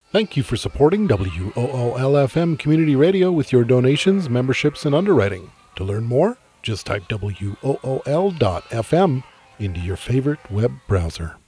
Thank you for supporting WOOL-FM Community Radio with your donations, memberships, and underwriting. To learn more, just type WOOL.FM into your favorite web browser.